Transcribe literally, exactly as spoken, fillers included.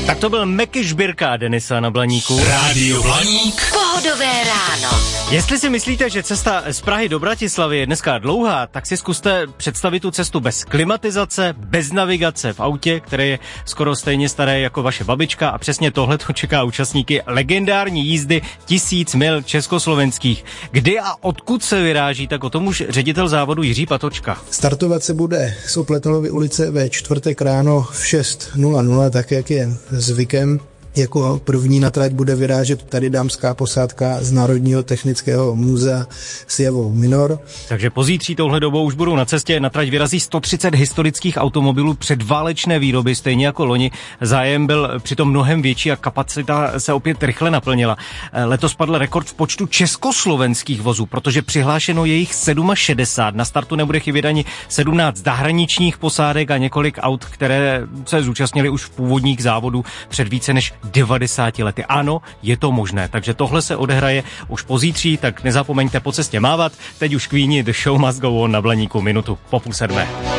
Tak to byl Meky Žbírka Denisa na Blaníku. Rádio Blaník. Pohodové ráno. Jestli si myslíte, že cesta z Prahy do Bratislavy je dneska dlouhá, tak si zkuste představit tu cestu bez klimatizace, bez navigace v autě, které je skoro stejně staré jako vaše babička, a přesně tohle to čeká účastníky legendární jízdy tisíc mil československých. Kdy a odkud se vyráží, tak o tom už ředitel závodu Jiří Patočka. Startovat se bude z Opletonovy ulice ve čtvrtek ráno v šest nula nula, tak jak je zvykem. Jako první na trať bude vyrážet tady dámská posádka z Národního technického muzea s Javou Minor. Takže pozítří touhle dobou už budou na cestě. Na trať vyrazí sto třicet historických automobilů předválečné výroby, stejně jako loni. Zájem byl přitom mnohem větší a kapacita se opět rychle naplnila. Letos padl rekord v počtu československých vozů, protože přihlášeno je jich šedesát sedm. Na startu nebude chybět ani sedmnáct zahraničních posádek a několik aut, které se zúčastnili už v původních závodů před více než devadesáti lety. Ano, je to možné, takže tohle se odehraje už pozítří, tak nezapomeňte po cestě mávat. Teď už Queeni The Show Must Go On na Blaníku minutu po půl sedmé.